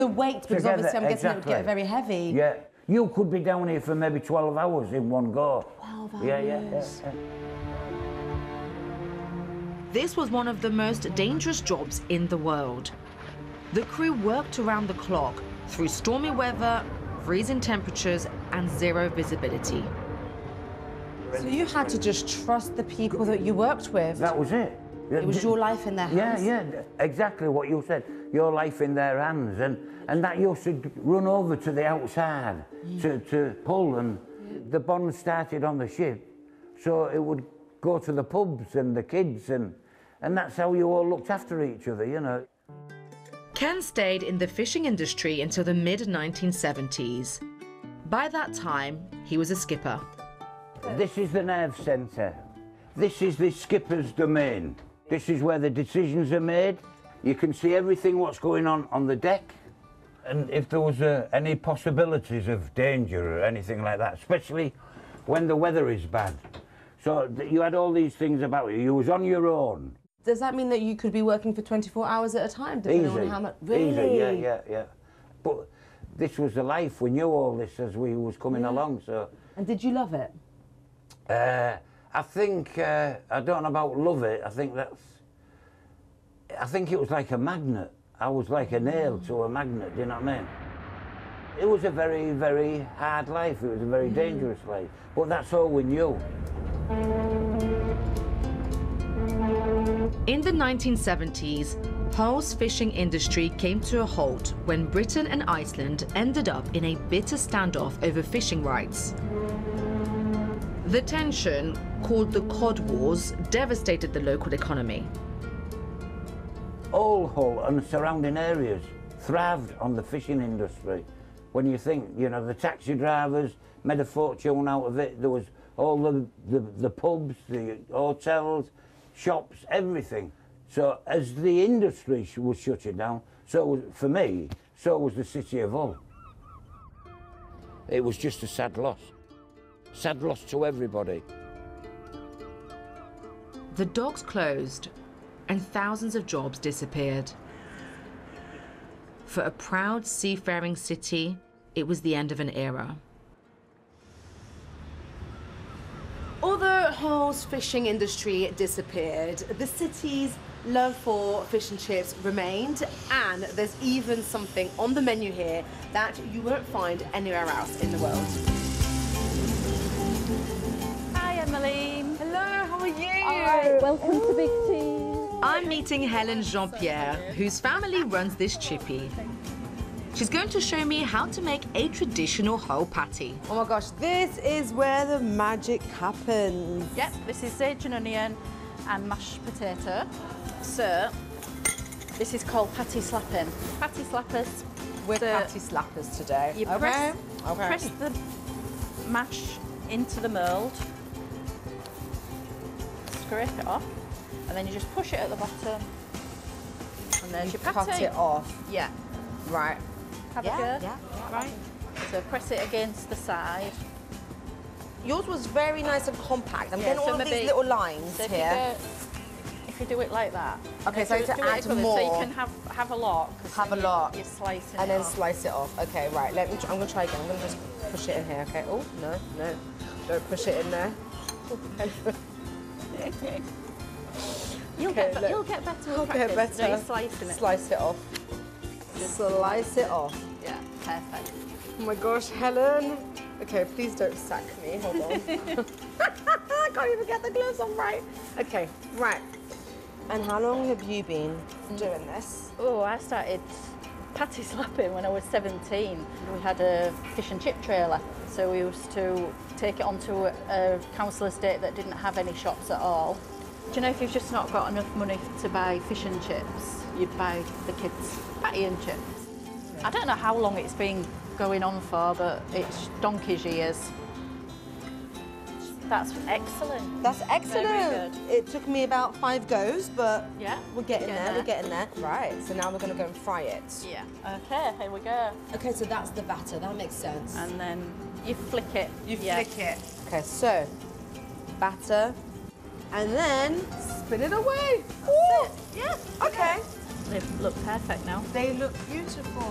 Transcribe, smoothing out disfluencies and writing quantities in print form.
The weight, because together, obviously I'm guessing it would exactly. get very heavy. Yeah. You could be down here for maybe 12 hours in one go. 12 hours. Yeah. This was one of the most dangerous jobs in the world. The crew worked around the clock through stormy weather, freezing temperatures, and zero visibility. So you had to just trust the people that you worked with? That was it. It was your life in their hands? Yeah, exactly what you said. Your life in their hands. And that used to run over to the outside to pull. And the bond started on the ship, so it would go to the pubs and the kids, and that's how you all looked after each other, you know. Ken stayed in the fishing industry until the mid-1970s. By that time, he was a skipper. This is the nerve centre. This is the skipper's domain. This is where the decisions are made. You can see everything what's going on the deck. And if there was any possibilities of danger or anything like that, especially when the weather is bad. So you had all these things about you. You was on your own. Does that mean that you could be working for 24 hours at a time, depending on how much? Easy, yeah. But this was the life. We knew all this as we was coming along, so... And did you love it? I think, I don't know about love it, I think it was like a magnet. I was like a nail to a magnet, do you know what I mean? It was a very, very hard life. It was a very dangerous life. But that's all we knew. In the 1970s, Hull's fishing industry came to a halt when Britain and Iceland ended up in a bitter standoff over fishing rights. The tension, called the Cod Wars, devastated the local economy. All Hull and the surrounding areas thrived on the fishing industry. When you think, you know, the taxi drivers made a fortune out of it. There was all the pubs, the hotels, shops, everything. So as the industry was shutting down, for me, so was the city of Hull. It was just a sad loss. Sad loss to everybody. The docks closed and thousands of jobs disappeared. For a proud seafaring city, it was the end of an era. Although Hull's fishing industry disappeared, the city's love for fish and chips remained, and there's even something on the menu here that you won't find anywhere else in the world. Hi, Emmeline. Hello, how are you? Hi, welcome to Big T. I'm meeting Helen Jean-Pierre, whose family runs this chippy. She's going to show me how to make a traditional Hull patty. Oh my gosh, this is where the magic happens. Yep, this is sage and onion and mashed potato. So, this is called patty slapping. Patty slappers. We're patty slappers today. You press the mash into the mould, scrape it off, and then you just push it at the bottom. And there's your patty. Cut it off. Yeah. Right. Have a go. Yeah. Right. So press it against the side. Yours was very nice and compact. I'm getting all of these maybe- little lines so here. If you do it like that. Okay, so do to it add equally, more. So you can have a lot. 'cause Have a then lot. You're slicing And it then off. slice it off. Okay, right. I'm gonna try again. I'm gonna just push it in here. Okay. Oh no, don't push it in there. You'll Okay, get look. you'll get better. I'll with get practice. better. So you're slicing it. Slice it off. Slice it off. Yeah, perfect. Oh my gosh, Helen. Okay, please don't sack me. Hold on. I can't even get the gloves on right. Okay, right. And how long have you been doing this? Oh, I started patty slapping when I was 17. We had a fish and chip trailer, so we used to take it onto a council estate that didn't have any shops at all. Do you know, if you've just not got enough money to buy fish and chips, you'd buy the kids patty and chips. I don't know how long it's been going on for, but it's donkey's years. That's excellent. That's Very excellent. good. It took me about 5 goes, but Yeah, we're getting there. We're getting there. Right, so now we're gonna go and fry it. Yeah. Okay, here we go. Okay, so that's the batter. That makes sense. And then you flick it. You Yeah. flick it. Okay, so batter, and then spin it away. Ooh. Yeah. Okay. They look perfect now. They look beautiful.